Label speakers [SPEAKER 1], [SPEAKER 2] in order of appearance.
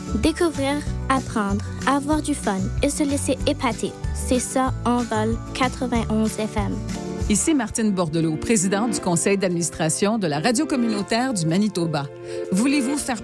[SPEAKER 1] Découvrir, apprendre, avoir du fun et se laisser épater. C'est ça, Envol 91 FM.
[SPEAKER 2] Ici Martine Bordelot, présidente du conseil d'administration de la radio communautaire du Manitoba. Voulez-vous faire